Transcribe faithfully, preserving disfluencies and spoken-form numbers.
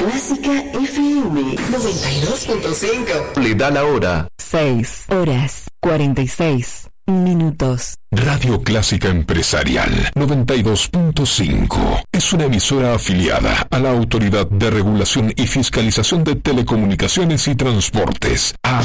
Clásica F M noventa y dos punto cinco. Le da la hora. seis horas cuarenta y seis minutos. Radio Clásica Empresarial noventa y dos punto cinco es una emisora afiliada a la Autoridad de Regulación y Fiscalización de Telecomunicaciones y Transportes, A